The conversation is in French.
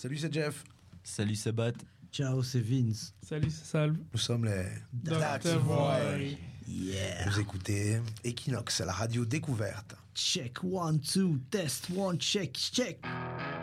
Salut, c'est Jeff. Salut Sabat. Ciao, c'est Vince. Salut, c'est Salve. Nous sommes les Dr. Voy. Yeah. Vous écoutez Equinox, la radio découverte. Check, 1, 2, test, 1, check, check.